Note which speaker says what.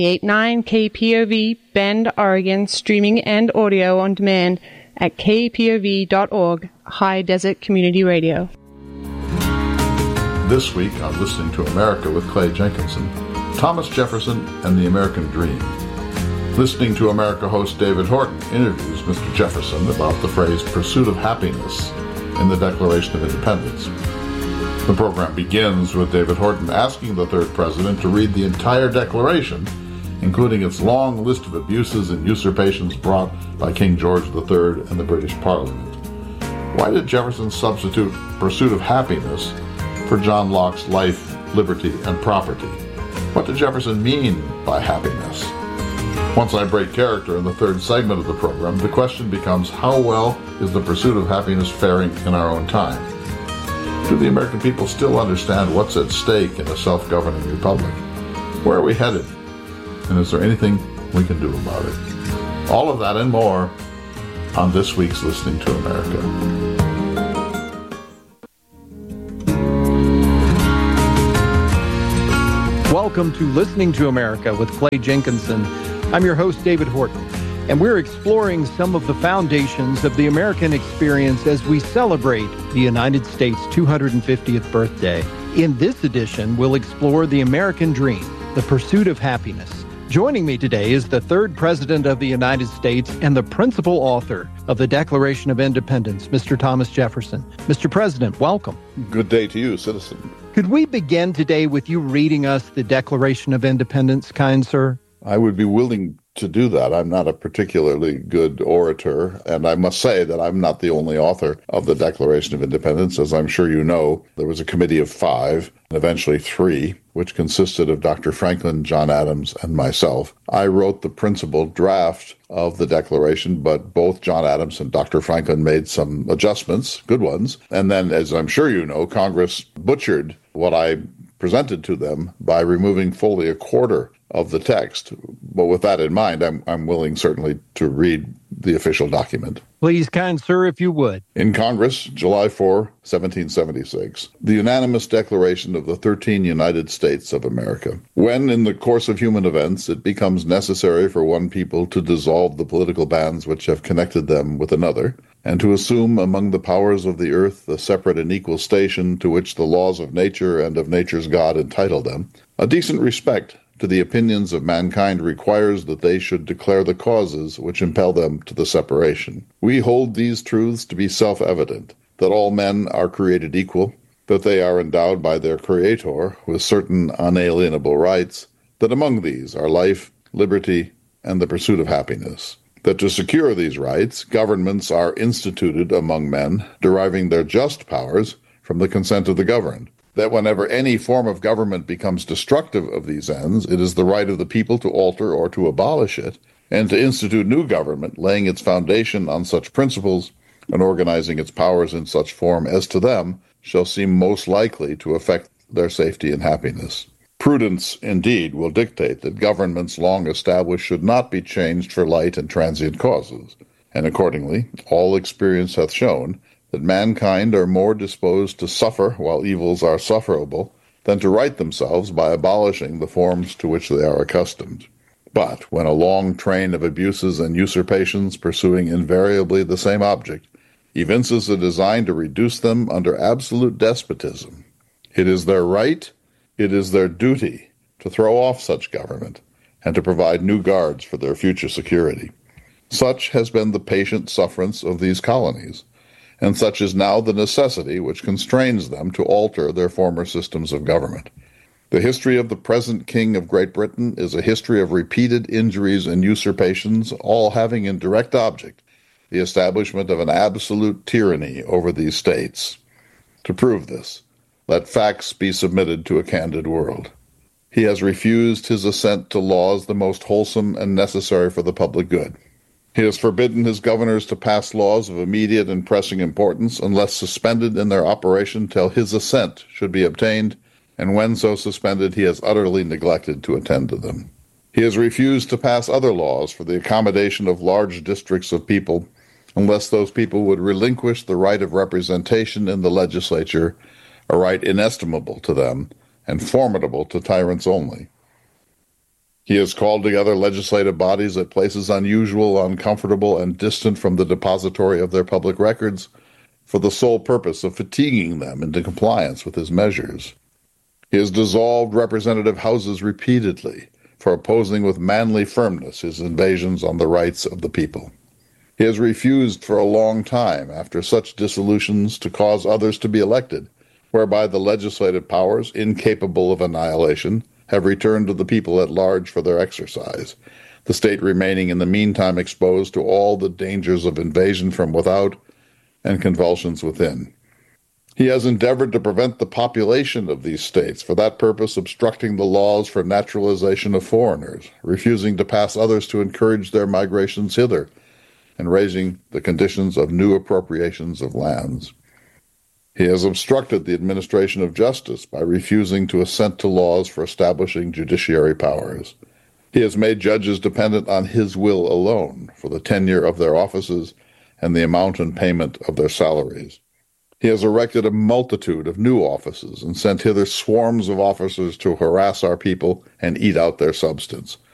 Speaker 1: 89 KPOV, Bend, Oregon, streaming and audio on demand at kpov.org, High Desert Community Radio.
Speaker 2: This week on Listening to America with Clay Jenkinson, Thomas Jefferson and the American Dream. Listening to America host David Horton interviews Mr. Jefferson about the phrase pursuit of happiness in the Declaration of Independence. The program begins with David Horton asking the third president to read the entire declaration, including its long list of abuses and usurpations brought by King George III and the British Parliament. Why did Jefferson substitute pursuit of happiness for John Locke's life, liberty, and property? What did Jefferson mean by happiness? Once I break character in the third segment of the program, the question becomes, how well is the pursuit of happiness faring in our own time? Do the American people still understand what's at stake in a self-governing republic? Where are we headed? And is there anything we can do about it? All of that and more on this week's Listening to America.
Speaker 3: Welcome to Listening to America with Clay Jenkinson. I'm your host, David Horton, and we're exploring some of the foundations of the American experience as we celebrate the United States' 250th birthday. In this edition, we'll explore the American dream, the pursuit of happiness. Joining me today is the third President of the United States and the principal author of the Declaration of Independence, Mr. Thomas Jefferson. Mr. President, welcome.
Speaker 2: Good day to you, citizen.
Speaker 3: Could we begin today with you reading us the Declaration of Independence, kind sir?
Speaker 2: I would be willing to do that. I'm not a particularly good orator, and I must say that I'm not the only author of the Declaration of Independence. As I'm sure you know, there was a committee of 5, and eventually 3, which consisted of Dr. Franklin, John Adams, and myself. I wrote the principal draft of the Declaration, but both John Adams and Dr. Franklin made some adjustments, good ones. And then, as I'm sure you know, Congress butchered what I presented to them by removing fully a quarter of the text. But with that in mind, I'm willing certainly to read the official document.
Speaker 3: Please, kind sir, if you would.
Speaker 2: In Congress, July 4, 1776, the unanimous declaration of the 13 United States of America. When, in the course of human events, it becomes necessary for one people to dissolve the political bands which have connected them with another, and to assume among the powers of the earth the separate and equal station to which the laws of nature and of nature's God entitle them, a decent respect to the opinions of mankind requires that they should declare the causes which impel them to the separation. We hold these truths to be self-evident, that all men are created equal, that they are endowed by their Creator with certain unalienable rights, that among these are life, liberty, and the pursuit of happiness. That to secure these rights, governments are instituted among men, deriving their just powers from the consent of the governed. That whenever any form of government becomes destructive of these ends, it is the right of the people to alter or to abolish it, and to institute new government, laying its foundation on such principles and organizing its powers in such form as to them shall seem most likely to affect their safety and happiness. Prudence, indeed, will dictate that governments long established should not be changed for light and transient causes, and accordingly, all experience hath shown that mankind are more disposed to suffer while evils are sufferable than to right themselves by abolishing the forms to which they are accustomed. But when a long train of abuses and usurpations pursuing invariably the same object evinces a design to reduce them under absolute despotism, it is their right, it is their duty to throw off such government and to provide new guards for their future security. Such has been the patient sufferance of these colonies, and such is now the necessity which constrains them to alter their former systems of government. The history of the present King of Great Britain is a history of repeated injuries and usurpations, all having in direct object the establishment of an absolute tyranny over these states. To prove this, let facts be submitted to a candid world. He has refused his assent to laws the most wholesome and necessary for the public good. He has forbidden his governors to pass laws of immediate and pressing importance unless suspended in their operation till his assent should be obtained, and when so suspended he has utterly neglected to attend to them. He has refused to pass other laws for the accommodation of large districts of people unless those people would relinquish the right of representation in the legislature, a right inestimable to them and formidable to tyrants only. He has called together legislative bodies at places unusual, uncomfortable, and distant from the depository of their public records for the sole purpose of fatiguing them into compliance with his measures. He has dissolved representative houses repeatedly for opposing with manly firmness his invasions on the rights of the people. He has refused for a long time, after such dissolutions, to cause others to be elected, whereby the legislative powers, incapable of annihilation, have returned to the people at large for their exercise, the state remaining in the meantime exposed to all the dangers of invasion from without and convulsions within. He has endeavored to prevent the population of these states, for that purpose obstructing the laws for naturalization of foreigners, refusing to pass others to encourage their migrations hither, and raising the conditions of new appropriations of lands. He has obstructed the administration of justice by refusing to assent to laws for establishing judiciary powers. He has made judges dependent on his will alone for the tenure of their offices and the amount and payment of their salaries. He has erected a multitude of new offices and sent hither swarms of officers to harass our people and eat out their substance.